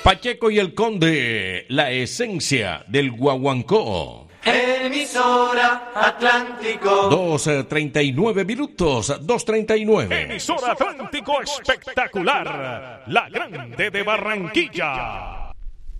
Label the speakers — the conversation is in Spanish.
Speaker 1: Pacheco y el Conde, la esencia del guaguancó.
Speaker 2: Emisora Atlántico.
Speaker 1: 2:39 minutos, 2:39.
Speaker 3: Emisora Atlántico espectacular, la grande de Barranquilla.